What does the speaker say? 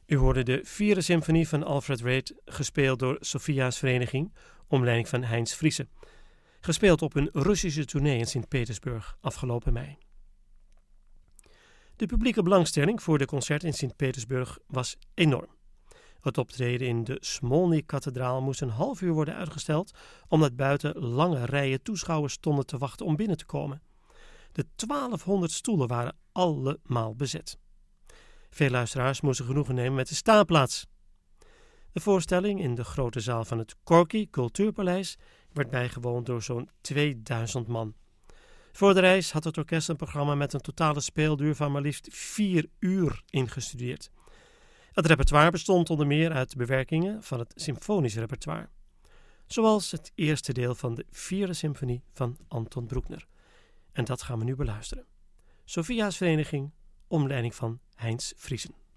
U hoorde de vierde symfonie van Alfred Reed, gespeeld door Sophia's Vereniging, onder leiding van Heinz Friese. Gespeeld op een Russische tournee in Sint-Petersburg afgelopen mei. De publieke belangstelling voor de concert in Sint-Petersburg was enorm. Het optreden in de Smolny-kathedraal moest een half uur worden uitgesteld, omdat buiten lange rijen toeschouwers stonden te wachten om binnen te komen. De 1200 stoelen waren allemaal bezet. Veel luisteraars moesten genoegen nemen met de staanplaats. De voorstelling in de grote zaal van het Gorky Cultuurpaleis werd bijgewoond door zo'n 2000 man. Voor de reis had het orkest een programma met een totale speelduur van maar liefst 4 uur ingestudeerd. Het repertoire bestond onder meer uit bewerkingen van het symfonisch repertoire, zoals het eerste deel van de vierde symfonie van Anton Bruckner. En dat gaan we nu beluisteren. Sophia's Vereniging, onder leiding van Heinz Friese.